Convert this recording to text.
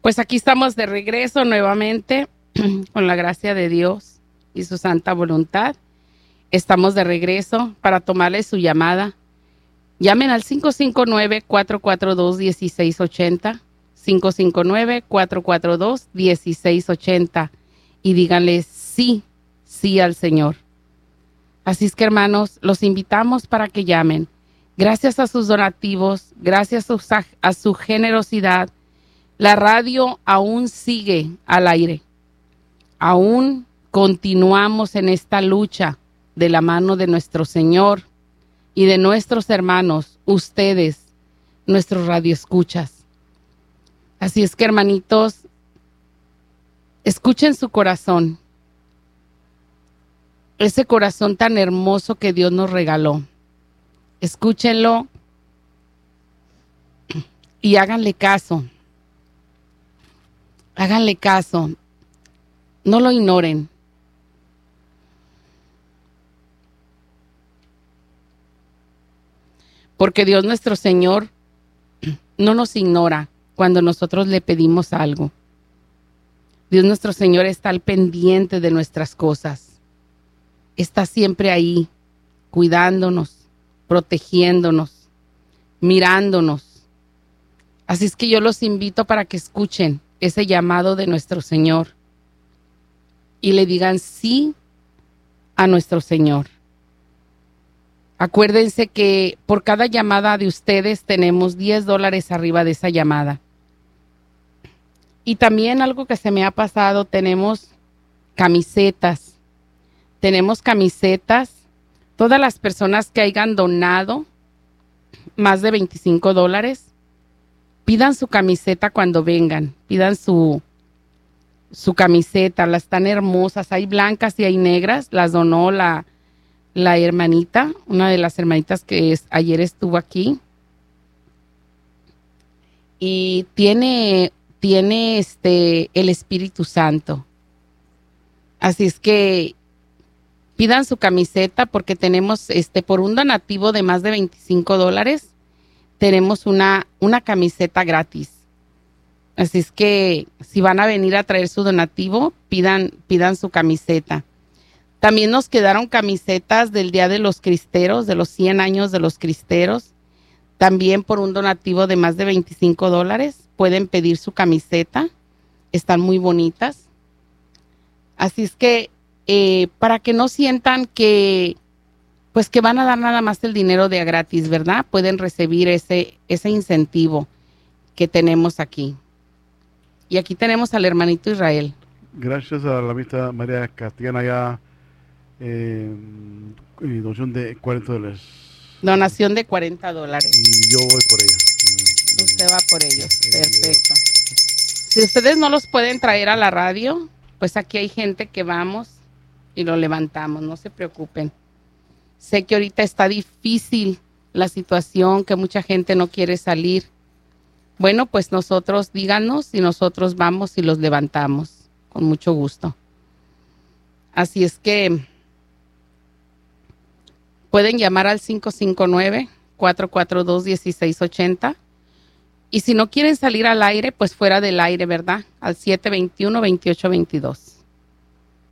Pues aquí estamos de regreso nuevamente con la gracia de Dios y su santa voluntad. Estamos de regreso para tomarle su llamada. Llamen al 559-442-1680, 559-442-1680 y díganle sí, sí al Señor. Así es que, hermanos, los invitamos para que llamen. Gracias a sus donativos, gracias a su generosidad, la radio aún sigue al aire. Aún continuamos en esta lucha de la mano de nuestro Señor y de nuestros hermanos, ustedes, nuestros radioescuchas. Así es que, hermanitos, escuchen su corazón, ese corazón tan hermoso que Dios nos regaló. Escúchenlo y háganle caso. Háganle caso. No lo ignoren. Porque Dios nuestro Señor no nos ignora cuando nosotros le pedimos algo. Dios nuestro Señor está al pendiente de nuestras cosas. Está siempre ahí, cuidándonos, protegiéndonos, mirándonos. Así es que yo los invito para que escuchen ese llamado de nuestro Señor y le digan sí a nuestro Señor. Acuérdense que por cada llamada de ustedes tenemos $10 arriba de esa llamada. Y también algo que se me ha pasado, tenemos camisetas. Tenemos camisetas. Todas las personas que hayan donado más de $25, pidan su camiseta cuando vengan. Pidan su camiseta. Las tan hermosas. Hay blancas y hay negras. Las donó la hermanita, una de las hermanitas que ayer estuvo aquí. Y tiene el Espíritu Santo. Así es que pidan su camiseta porque tenemos por un donativo de más de $25 tenemos una camiseta gratis. Así es que si van a venir a traer su donativo, pidan su camiseta. También nos quedaron camisetas del Día de los Cristeros, de los 100 años de los Cristeros. También por un donativo de más de $25 pueden pedir su camiseta. Están muy bonitas. Así es que para que no sientan que van a dar nada más el dinero de a gratis, ¿verdad? Pueden recibir ese incentivo que tenemos aquí. Y aquí tenemos al hermanito Israel. Gracias a la amistad María Castellana ya. Donación de $40. Donación de $40. Y yo voy por ella. Usted va por ellos. Perfecto. Si ustedes no los pueden traer a la radio, pues aquí hay gente que vamos y lo levantamos. No se preocupen. Sé que ahorita está difícil la situación, que mucha gente no quiere salir. Bueno, pues nosotros díganos y nosotros vamos y los levantamos con mucho gusto. Así es que pueden llamar al 559-442-1680. Y si no quieren salir al aire, pues fuera del aire, ¿verdad? Al 721-2822.